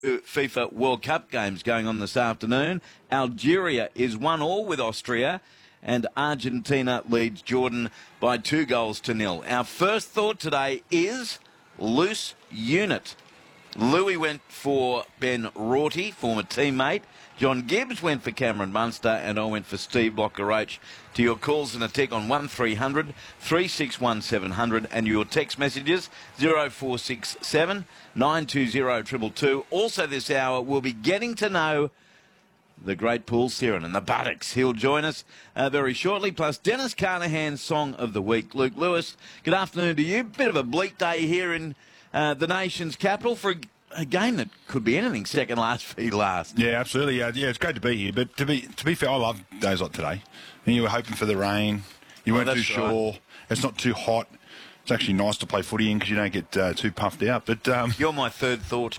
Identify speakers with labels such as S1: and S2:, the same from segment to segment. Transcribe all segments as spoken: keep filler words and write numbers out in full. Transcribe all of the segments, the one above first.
S1: FIFA World Cup games going on this afternoon. Algeria is one all with Austria, and Argentina leads Jordan by two goals to nil. Our first thought today is loose unit. Louis went for Ben Rorty, former teammate. John Gibbs went for Cameron Munster, and I went for Steve Blocker-Roach. To your calls and a tick on one three hundred, three six one, seven hundred, and your text messages zero four six seven, nine two zero, two two two. Also this hour, we'll be getting to know the great Paul Siren and the Buttocks. He'll join us uh, very shortly, plus Dennis Carnahan's Song of the Week. Luke Lewis, good afternoon to you. Bit of a bleak day here in uh, the nation's capital for a, a game that could be anything, second last v last.
S2: Yeah, absolutely. Uh, yeah, it's great to be here. But to be to be fair, I love days like today. And you were hoping for the rain. You weren't
S1: oh,
S2: too
S1: right.
S2: sure. It's not too hot. It's actually nice to play footy in because you don't get uh, too puffed out. But um,
S1: You're my third thought.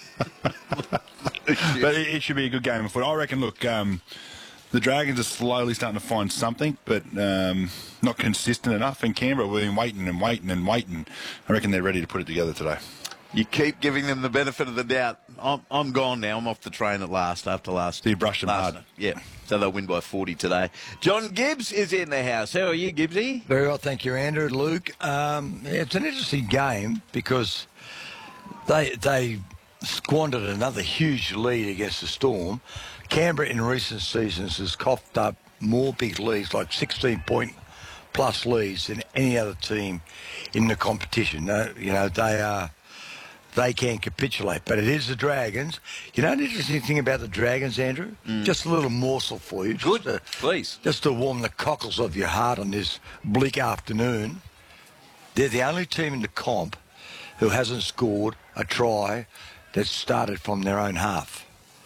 S2: But it, it should be a good game of footy. I reckon, look, um, the Dragons are slowly starting to find something, but um, not consistent enough. And Canberra, we've been waiting and waiting and waiting. I reckon they're ready to put it together today.
S1: You keep giving them the benefit of the doubt. I'm, I'm gone now. I'm off the train at last after last.
S2: So you brushed them
S1: last,
S2: hard.
S1: Yeah, so they'll win by forty today. John Gibbs is in the house. How are you, Gibbsy?
S3: Very well, thank you, Andrew. Luke, um, yeah, it's an interesting game because they they squandered another huge lead against the Storm. Canberra in recent seasons has coughed up more big leads, like sixteen-point plus leads, than any other team in the competition. Uh, you know, they are... They can capitulate, but it is the Dragons. You know, an interesting thing about the Dragons, Andrew? Mm. Just a little morsel for you.
S1: Good,
S3: to,
S1: please.
S3: Just to warm the cockles of your heart on this bleak afternoon. They're the only team in the comp who hasn't scored a try that started from their own half.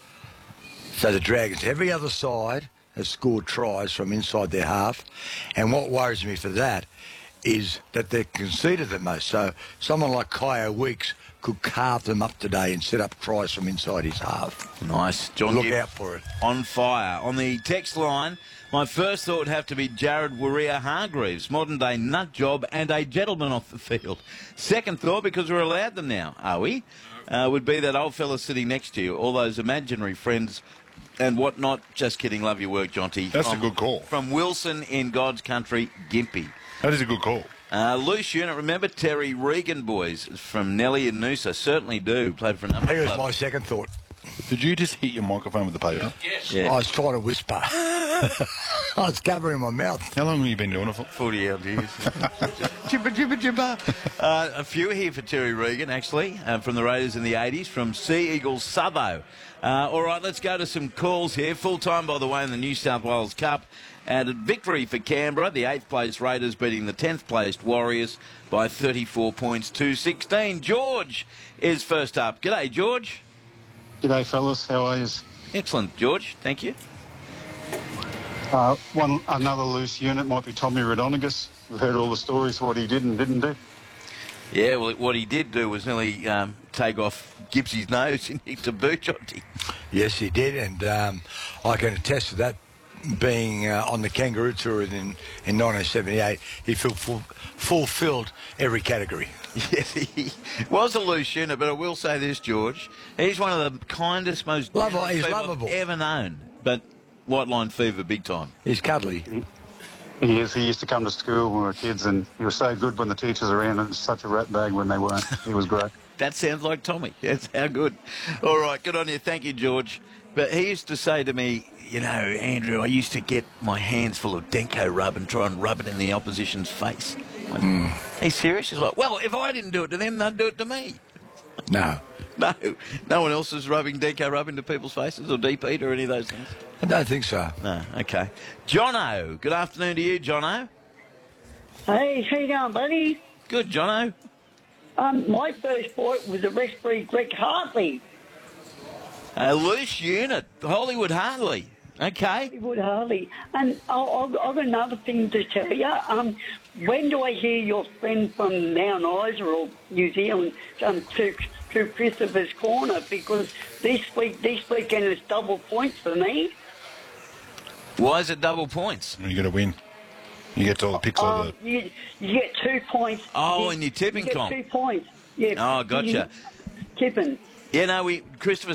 S3: So the Dragons, every other side has scored tries from inside their half. And what worries me for that is that they've conceded the most. So someone like Kyo Weeks could carve them up today and set up tries from inside his half.
S1: Nice. John
S3: Look
S1: Gibbs
S3: out for it.
S1: On fire. On the text line, my first thought would have to be Jared Warrior-Hargreaves, modern-day nut job and a gentleman off the field. Second thought, because we're allowed them now, are we? Uh, would be that old fella sitting next to you, all those imaginary friends and whatnot. Just kidding. Love your work, Jonty.
S2: That's
S1: from,
S2: a good call.
S1: From Wilson in God's country, Gympie.
S2: That is a good call.
S1: Uh, loose unit, remember Terry Regan, boys, from Nelly and Noosa? Certainly do. Played for a number of
S3: Here's
S1: clubs.
S3: my second thought.
S2: Did you just hit your microphone with the paper?
S1: Yes. Yeah.
S3: I was trying to whisper. I was covering my mouth.
S2: How long have you been doing it for?
S1: forty odd years. Jibba, jibba, jibba. Uh, a few here for Terry Regan, actually, uh, from the Raiders in the eighties, from Sea Eagles Sabo. Uh, all right, let's go to some calls here. Full time, by the way, in the New South Wales Cup. And a victory for Canberra, the eighth place Raiders beating the tenth placed Warriors by thirty-four points to sixteen. George is first up. G'day, George.
S4: G'day, fellas. How are you?
S1: Excellent, George. Thank you.
S4: Uh, one another loose unit might be Tommy Radonigas. We've heard all the stories what he did and didn't do.
S1: Yeah, well, what he did do was nearly um, take off Gibbsy's nose into boot, Jonty.
S3: Yes, he did, and um, I can attest to that. Being uh, on the Kangaroo Tour in, in nineteen seventy-eight, he ful- ful- fulfilled every category.
S1: Yes, he was a loose unit, but I will say this, George. He's one of the kindest, most
S3: Love-
S1: gentle
S3: he's
S1: people
S3: lovable.
S1: I've ever known. But white line fever, big time.
S3: He's cuddly.
S4: He is. He used to come to school when we were kids, and he was so good when the teachers were around, and such a rat bag when they weren't. He was great.
S1: That sounds like Tommy. That's how good. All right, good on you. Thank you, George. But he used to say to me, you know, Andrew, I used to get my hands full of Denko rub and try and rub it in the opposition's face. Like, mm. He's serious? He's like, well, if I didn't do it to them, they'd do it to me.
S3: No.
S1: No. No one else is rubbing Denko rub into people's faces or Deep Eat or any of those things?
S3: I don't think so.
S1: No, okay. Jono, good afternoon to you, Jono.
S5: Hey, how you going, buddy?
S1: Good, Jono.
S5: Um, my first thought was a referee, Greg Hartley.
S1: A loose unit, Hollywood Hartley. Okay.
S5: Hollywood Hartley. And I'll, I've got another thing to tell you. Um, when do I hear your friend from Mount Isa or New Zealand um, to, to Christopher's Corner? Because this week, this weekend is double points for me.
S1: Why is it double points?
S2: You got to win. You get all the picks
S5: Um,
S2: of the...
S5: you, you get two points.
S1: Oh,
S5: you,
S1: and your tipping
S5: you get
S1: comp.
S5: two points. Yeah.
S1: Oh, gotcha.
S5: You, tipping.
S1: Yeah, no, we Christopher